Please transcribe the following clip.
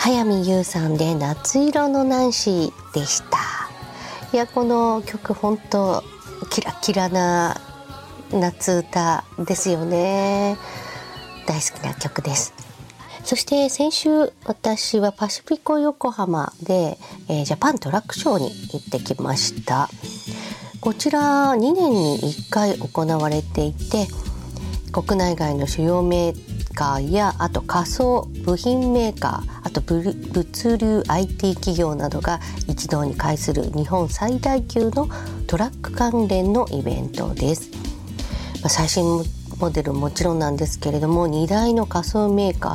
早見優さんで夏色のナンシーでした。いや、この曲本当キラキラな夏歌ですよね。大好きな曲です。そして先週私はパシフィコ横浜で、ジャパントラックショーに行ってきました。こちら2年に1回行われていて、国内外の主要メーカーやあと仮想部品メーカー、あと物流 IT 企業などが一堂に会する日本最大級のトラック関連のイベントです。最新モデルもちろんなんですけれども、2大の仮想メーカー